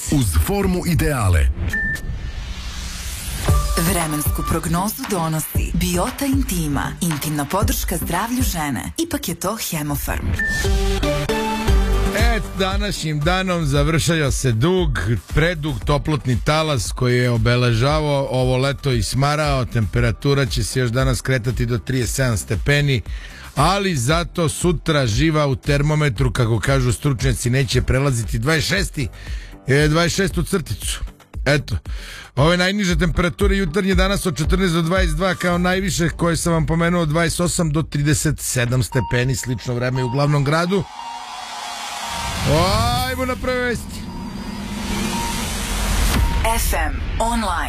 uz formu ideale. Vremensku prognozu donosi Biota Intima, intimna podrška zdravlju žene. Ipak je to Hemofarm. Današnjim danom završava se predug toplotni talas koji je obeležavao ovo leto i smarao. Temperatura će se još danas kretati do 37 stepeni, ali zato sutra živa u termometru, kako kažu stručnjaci, neće prelaziti 26. crticu. Eto, ove najniže temperature jutarnje danas od 14 do 22, kao najviše koje sam vam pomenuo 28 do 37 stepeni, slično vreme i u glavnom gradu. Ajmo na prve vesti. FM Online.